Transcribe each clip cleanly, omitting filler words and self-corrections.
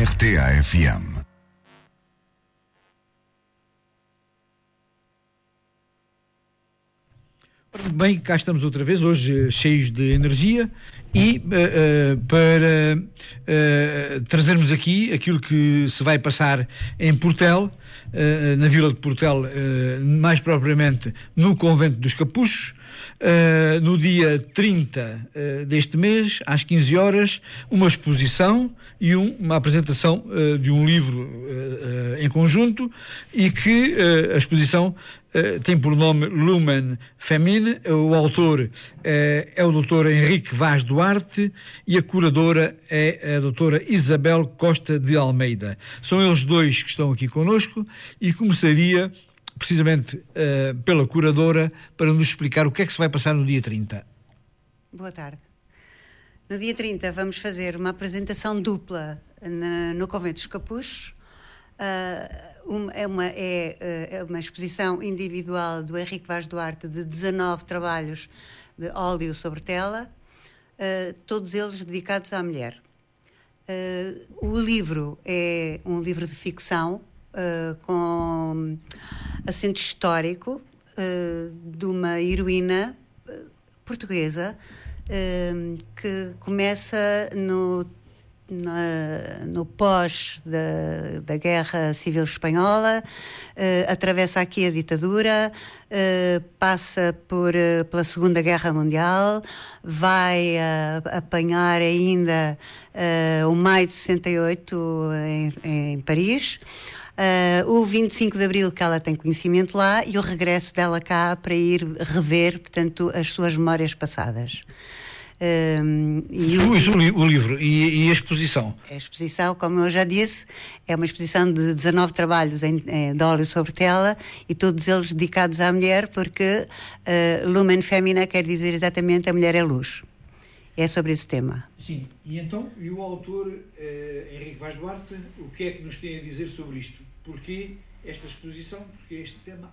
RTA-FM. Bem, cá estamos outra vez, hoje cheios de energia e para trazermos aqui aquilo que se vai passar em Portel, na Vila de Portel, mais propriamente no Convento dos Capuchos, no dia 30 deste mês, às 15 horas, uma exposição e uma apresentação de um livro em conjunto, e que a exposição tem por nome Lumen Femine. O autor é o Dr. Henrique Vaz Duarte e a curadora é a doutora Isabel Costa de Almeida. São eles dois que estão aqui connosco, e começaria precisamente pela curadora para nos explicar o que é que se vai passar no dia 30. Boa tarde. No dia 30 vamos fazer uma apresentação dupla no Convento dos Capuchos. É uma exposição individual do Henrique Vaz Duarte de 19 trabalhos de óleo sobre tela, todos eles dedicados à mulher. O livro é um livro de ficção com acento histórico de uma heroína portuguesa que começa no pós da Guerra Civil Espanhola, atravessa aqui a ditadura, passa pela Segunda Guerra Mundial, vai apanhar ainda o maio de 68 em Paris, o 25 de Abril, que ela tem conhecimento lá, e o regresso dela cá para ir rever, portanto, as suas memórias passadas. O livro e a exposição? A exposição, como eu já disse, é uma exposição de 19 trabalhos de óleo sobre tela, e todos eles dedicados à mulher, porque Lumen Femina quer dizer exatamente a mulher é luz. É sobre esse tema. Sim, e então, e o autor Henrique Vaz Duarte, o que é que nos tem a dizer sobre isto? Porquê esta exposição? Porquê este tema?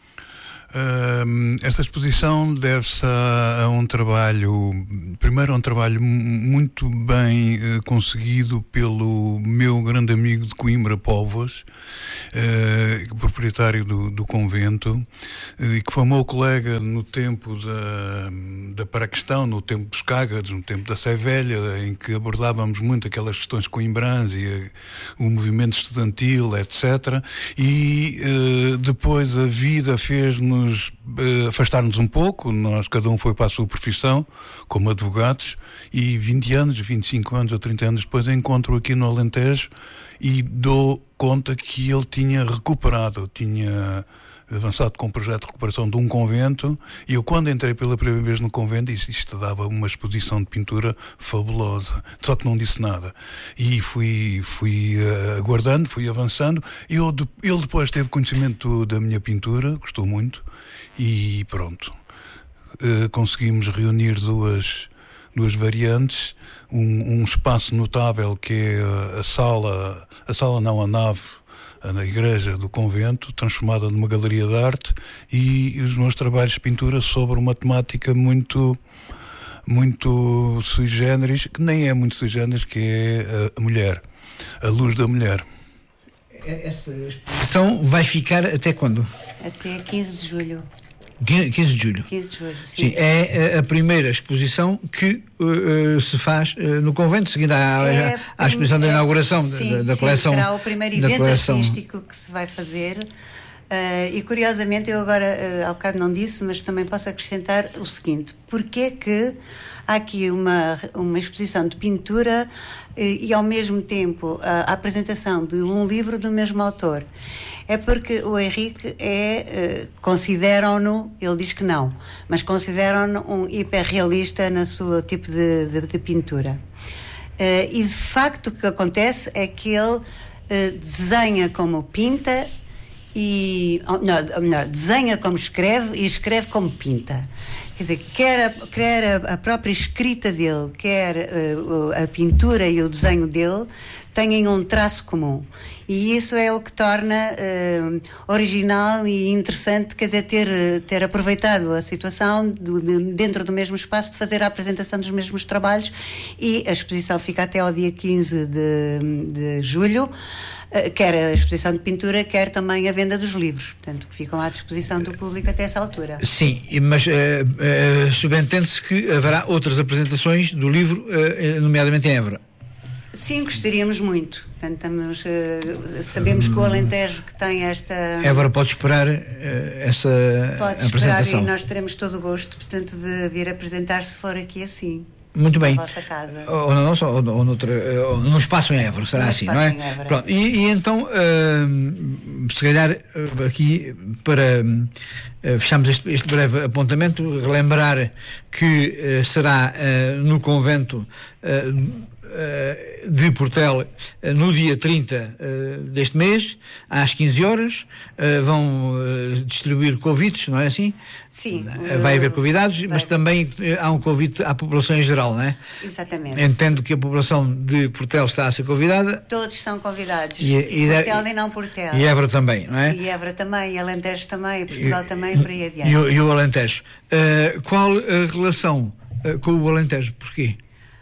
Esta exposição deve-se a um trabalho, primeiro a um trabalho muito bem conseguido pelo meu grande amigo de Coimbra, Póvoas, proprietário do convento, e que foi meu colega no tempo da Paraquestão, no tempo dos Cágados, no tempo da Sé Velha, em que abordávamos muito aquelas questões coimbrãs e o movimento estudantil, etc. E depois a vida fez-nos afastar-nos um pouco. Nós, cada um foi para a sua profissão como advogados, e 20 anos, 25 anos ou 30 anos depois encontro aqui no Alentejo e dou conta que ele tinha recuperado, tinha avançado com um projeto de recuperação de um convento, e eu, quando entrei pela primeira vez no convento, disse: isto dava uma exposição de pintura fabulosa, só que não disse nada, e fui aguardando, fui avançando, e ele depois teve conhecimento da minha pintura, gostou muito, e pronto, conseguimos reunir duas variantes, um espaço notável que é a nave, na igreja do convento, transformada numa galeria de arte, e os meus trabalhos de pintura sobre uma temática muito sui generis, que nem é muito sui generis, que é a mulher, a luz da mulher. Essa exposição vai ficar até quando? Até 15 de julho. 15 de julho. 15 de julho, sim. Sim, é a primeira exposição que se faz no convento, seguindo à exposição da inauguração da coleção. Será o primeiro evento artístico que se vai fazer. E curiosamente, eu agora, há bocado não disse, mas também posso acrescentar o seguinte: porque é que há aqui uma exposição de pintura e ao mesmo tempo a apresentação de um livro do mesmo autor? É porque o Henrique consideram-no, ele diz que não, mas consideram-no um hiperrealista no seu tipo de pintura. E de facto o que acontece é que ele desenha como pinta, ou melhor, desenha como escreve e escreve como pinta. Quer dizer, quer a própria escrita dele, quer a pintura e o desenho dele, têm um traço comum. E isso é o que torna original e interessante, quer dizer, ter aproveitado a situação dentro do mesmo espaço de fazer a apresentação dos mesmos trabalhos, e a exposição fica até ao dia 15 de julho, quer a exposição de pintura, quer também a venda dos livros, portanto, que ficam à disposição do público até essa altura. Sim, mas subentende-se que haverá outras apresentações do livro, nomeadamente em Évora. Sim, gostaríamos muito. Portanto, sabemos que o Alentejo que tem esta... Évora pode esperar essa pode apresentação. Esperar, e nós teremos todo o gosto, portanto, de vir apresentar, se for aqui assim. Muito bem. Na vossa casa. Ou na nossa, ou no espaço em Évora, será assim, não é? Pronto. E então, se calhar, aqui, para fecharmos este breve apontamento, relembrar que será no convento de Portel no dia 30 deste mês, às 15 horas. Vão distribuir convites, não é assim? Sim. Vai haver convidados, mas também há um convite à população em geral, não é? Exatamente. Entendo que a população de Portel está a ser convidada. Todos são convidados. Portel e não Portel. E Évora também, não é? E Évora também, e Alentejo também, e Portugal também, por aí adiante. E o Alentejo. Qual a relação com o Alentejo? Porquê?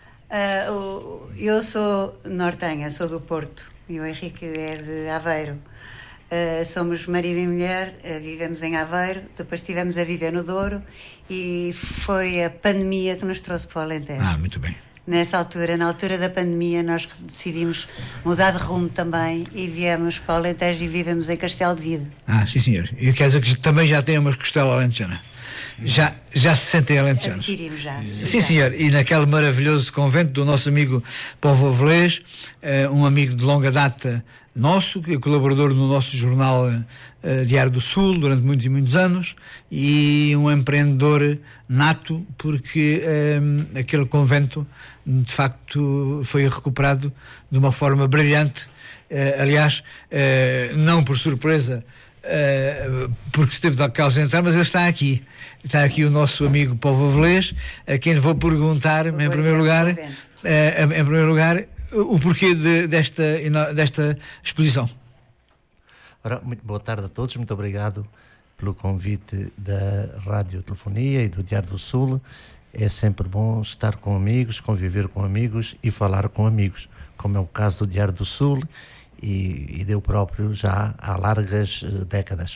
Eu sou nortenha, sou do Porto, e o Henrique é de Aveiro. Somos marido e mulher, vivemos em Aveiro, depois estivemos a viver no Douro, e foi a pandemia que nos trouxe para o Alentejo. Muito bem. Na altura da pandemia, nós decidimos mudar de rumo também, e viemos para o Alentejo e vivemos em Castelo de Vide. Sim, senhor. E quer dizer que também já tem uma costela alentejana? Já se sentem alentejanos? Adquirimos já. Sim, senhor. E naquele maravilhoso convento do nosso amigo Povo Avelês, um amigo de longa data nosso, que é colaborador no nosso jornal Diário do Sul durante muitos e muitos anos, e um empreendedor nato, porque aquele convento de facto foi recuperado de uma forma brilhante. Aliás, não por surpresa, porque esteve da causa entrar, mas ele está aqui. Está aqui o nosso amigo Povo Avelês, a quem vou perguntar, em primeiro lugar, o porquê desta exposição. Ora, muito boa tarde a todos, muito obrigado pelo convite da Radiotelefonia e do Diário do Sul. É sempre bom estar com amigos, conviver com amigos e falar com amigos, como é o caso do Diário do Sul e eu próprio já há largas décadas.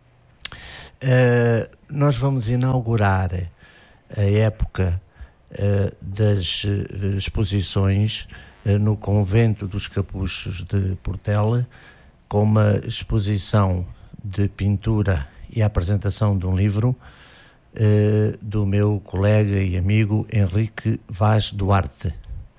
Nós vamos inaugurar a época das exposições no Convento dos Capuchos de Portel, com uma exposição de pintura e a apresentação de um livro do meu colega e amigo Henrique Vaz Duarte.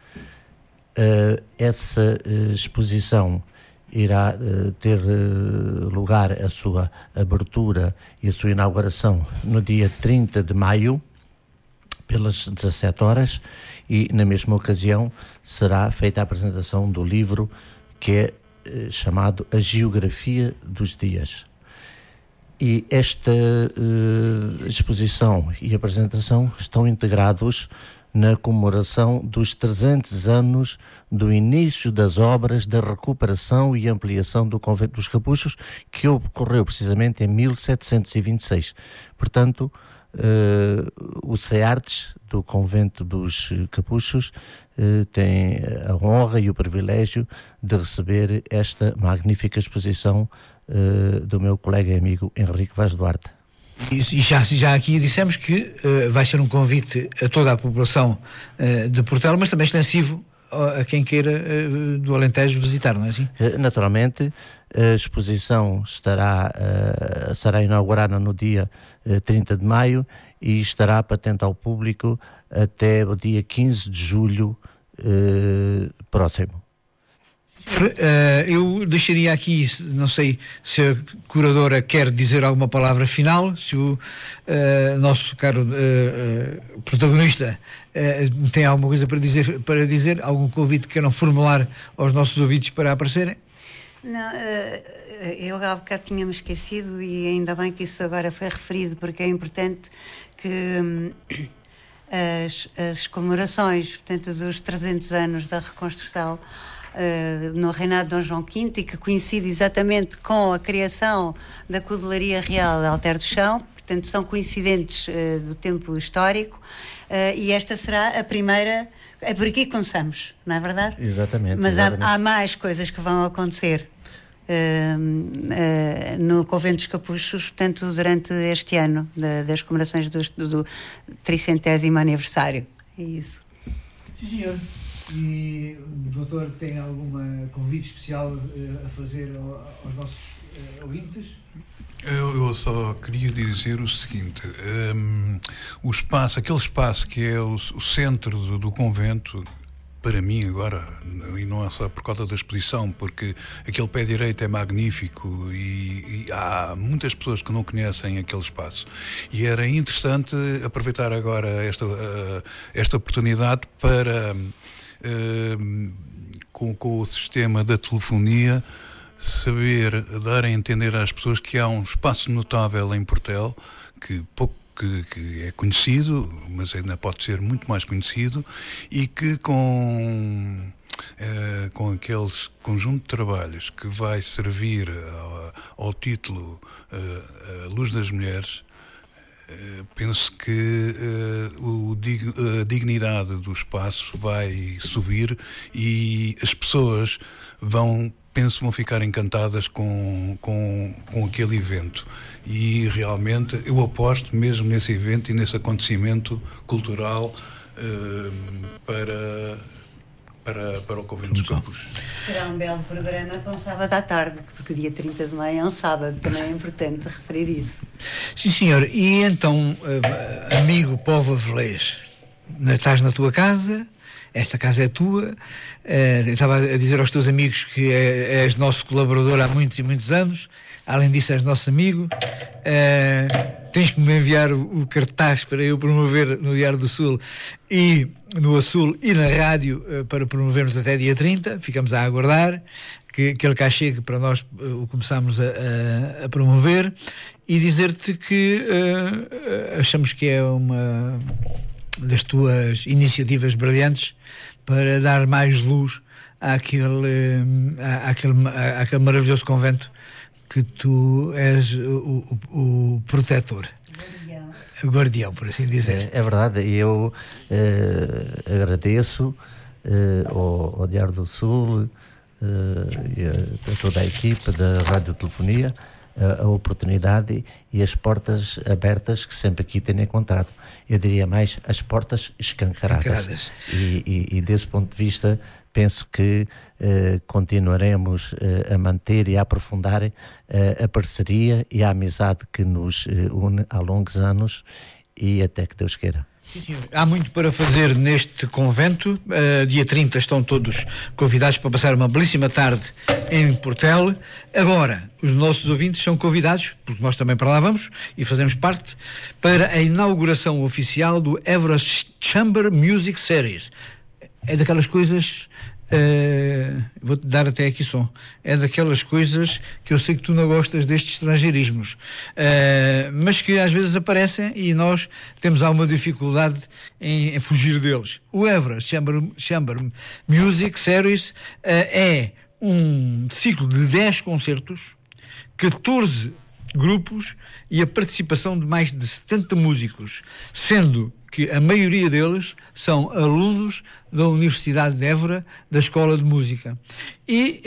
Essa exposição irá ter lugar a sua abertura e a sua inauguração no dia 30 de maio, pelas 17 horas, e na mesma ocasião será feita a apresentação do livro que é chamado A Geografia dos Dias. E esta exposição e apresentação estão integrados na comemoração dos 300 anos do início das obras da recuperação e ampliação do Convento dos Capuchos, que ocorreu precisamente em 1726. Portanto, o CEARTES do Convento dos Capuchos tem a honra e o privilégio de receber esta magnífica exposição do meu colega e amigo Henrique Vaz Duarte. E já aqui dissemos que vai ser um convite a toda a população de Portel, mas também extensivo a quem queira do Alentejo visitar, não é assim? Naturalmente, a exposição será inaugurada no dia 30 de maio e estará patente ao público até o dia 15 de julho próximo. Eu deixaria aqui, não sei se a curadora quer dizer alguma palavra final, se o nosso caro protagonista tem alguma coisa para dizer, algum convite que queiram formular aos nossos ouvintes para aparecerem? Não, eu há bocado tinha-me esquecido, e ainda bem que isso agora foi referido, porque é importante que as comemorações, portanto, dos 300 anos da reconstrução no reinado de Dom João V, e que coincide exatamente com a criação da Cudelaria Real de Alter do Chão, portanto são coincidentes do tempo histórico, e esta será a primeira, é por aqui que começamos, não é verdade? Exatamente. Mas exatamente. há mais coisas que vão acontecer no Convento dos Capuchos, portanto, durante este ano das comemorações do 300º aniversário. É isso. Sim, senhor. E o doutor tem algum convite especial a fazer aos nossos ouvintes? Eu só queria dizer o seguinte: aquele espaço que é o centro do convento, para mim agora, e não é só por causa da exposição, porque aquele pé direito é magnífico e há muitas pessoas que não conhecem aquele espaço. E era interessante aproveitar agora esta oportunidade para, com o sistema da telefonia, saber dar a entender às pessoas que há um espaço notável em Portel, que é conhecido, mas ainda pode ser muito mais conhecido, e que com aqueles conjunto de trabalhos que vai servir ao título A Luz das Mulheres, penso que a dignidade do espaço vai subir e as pessoas vão ficar encantadas com aquele evento. E realmente eu aposto mesmo nesse evento e nesse acontecimento cultural para o Convento dos Capuchos. Será um belo programa para um sábado à tarde, porque o dia 30 de maio é um sábado, também é importante referir isso. Sim, senhor. E então, amigo povo avelês, estás na tua casa, esta casa é tua, estava a dizer aos teus amigos que és nosso colaborador há muitos e muitos anos, além disso és nosso amigo, tens que me enviar o cartaz para eu promover no Diário do Sul e no Azul e na rádio, para promovermos até dia 30, ficamos a aguardar que ele cá chegue para nós o começarmos a promover, e dizer-te que achamos que é uma das tuas iniciativas brilhantes para dar mais luz àquele maravilhoso convento que tu és o protetor, o guardião, por assim dizer. É verdade, e eu agradeço ao Diário do Sul e a toda a equipe da Radiotelefonia a oportunidade e as portas abertas que sempre aqui tenho encontrado. Eu diria mais, as portas escancaradas. E desse ponto de vista, penso que continuaremos a manter e a aprofundar a parceria e a amizade que nos une há longos anos, e até que Deus queira. Sim, senhor. Há muito para fazer neste convento. Dia 30 estão todos convidados para passar uma belíssima tarde em Portel. Agora, os nossos ouvintes são convidados, porque nós também para lá vamos e fazemos parte, para a inauguração oficial do Everest Chamber Music Series. É daquelas coisas... vou-te dar até aqui som. É daquelas coisas que eu sei que tu não gostas destes estrangeirismos, mas que às vezes aparecem e nós temos alguma dificuldade em fugir deles. O Everest Chamber Music Series é um ciclo de 10 concertos, 14 grupos e a participação de mais de 70 músicos, sendo que a maioria deles são alunos da Universidade de Évora, da Escola de Música. E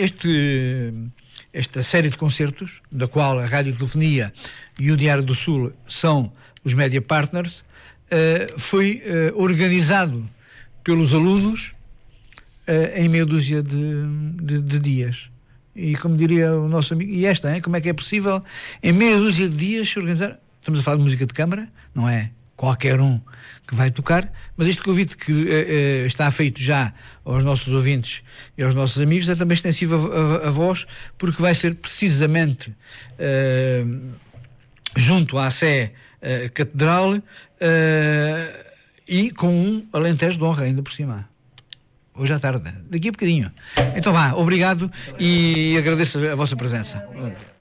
esta série de concertos, da qual a Radiotelefonia e o Diário do Sul são os media partners, foi organizado pelos alunos em meia dúzia de dias. E como diria o nosso amigo, como é que é possível em meia dúzia de dias se organizar? Estamos a falar de música de câmara, não é qualquer um que vai tocar, mas este convite que está feito já aos nossos ouvintes e aos nossos amigos é também extensivo a vós, porque vai ser precisamente junto à Sé Catedral e com um Alentejo de honra ainda por cima. Hoje à tarde, daqui a bocadinho. Então vá, obrigado e agradeço a vossa presença.